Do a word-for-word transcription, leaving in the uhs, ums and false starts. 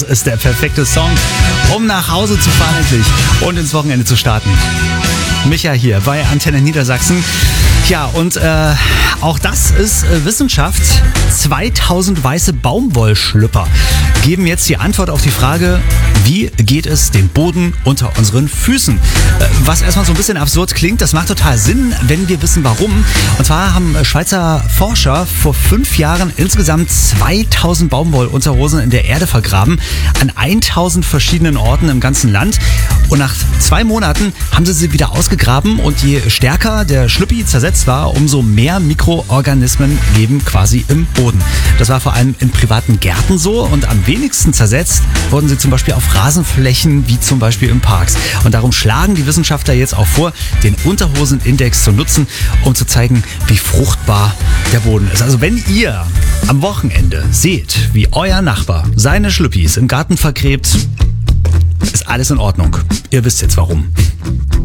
ist der perfekte Song, um nach Hause zu fahren endlich und ins Wochenende zu starten. Micha hier bei Antenne Niedersachsen. Ja, und äh, auch das ist äh, Wissenschaft. zweitausend weiße Baumwollschlüpper geben jetzt die Antwort auf die Frage, wie geht es dem Boden unter unseren Füßen? Äh, was erstmal so ein bisschen absurd klingt, das macht total Sinn, wenn wir wissen, warum. Und zwar haben Schweizer Forscher vor fünf Jahren insgesamt zweitausend Baumwollunterhosen in der Erde vergraben, an tausend verschiedenen Orten im ganzen Land. Und nach zwei Monaten haben sie sie wieder ausgegraben und je stärker der Schlüppi zersetzt war, umso mehr Mikroorganismen leben quasi im Boden. Das war vor allem in privaten Gärten so und am wenigsten zersetzt wurden sie zum Beispiel auf Rasenflächen wie zum Beispiel in Parks. Und darum schlagen die Wissenschaftler jetzt auch vor, den Unterhosenindex zu nutzen, um zu zeigen, wie fruchtbar der Boden ist. Also wenn ihr am Wochenende seht, wie euer Nachbar seine Schlüppis im Garten vergräbt, ist alles in Ordnung. Ihr wisst jetzt warum.